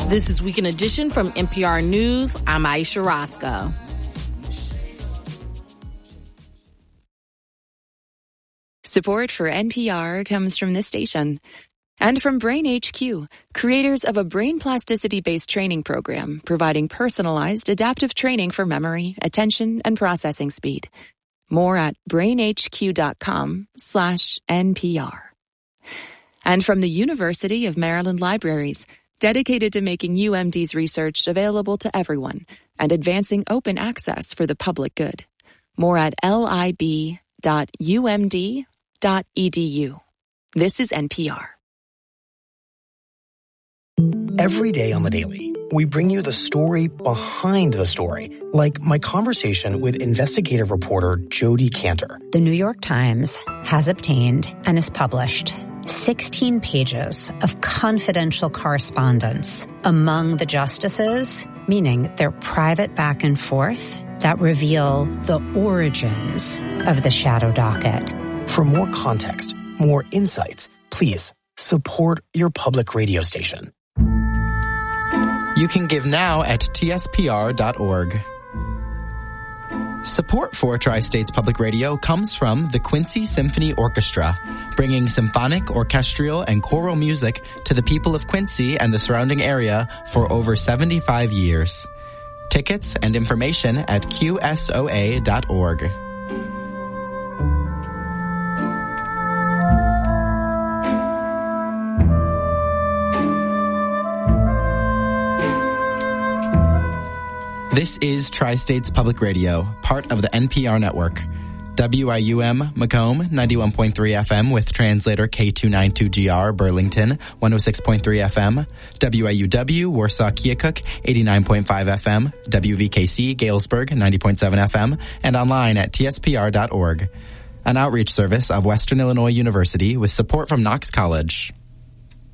This is Weekend Edition from NPR News. I'm Aisha Roscoe. Support for NPR comes from this station and from Brain HQ, creators of a brain plasticity-based training program providing personalized adaptive training for memory, attention, and processing speed. More at brainhq.com/NPR. And from the University of Maryland Libraries, dedicated to making UMD's research available to everyone and advancing open access for the public good. More at lib.umd.edu. This is NPR. Every day on The Daily, we bring you the story behind the story, like my conversation with investigative reporter Jodi Kantor. The New York Times has obtained and is published 16 pages of confidential correspondence among the justices, meaning their private back and forth that reveal the origins of the shadow docket. For more context, more insights, please support your public radio station. You can give now at tspr.org. Support for Tri-States Public Radio comes from the Quincy Symphony Orchestra, bringing symphonic, orchestral, and choral music to the people of Quincy and the surrounding area for over 75 years. Tickets and information at qsoa.org. This is Tri-States Public Radio, part of the NPR network. WIUM Macomb, 91.3 FM with translator K292GR Burlington, 106.3 FM. WIUW Warsaw Keokuk, 89.5 FM. WVKC Galesburg, 90.7 FM. And online at tspr.org. An outreach service of Western Illinois University with support from Knox College.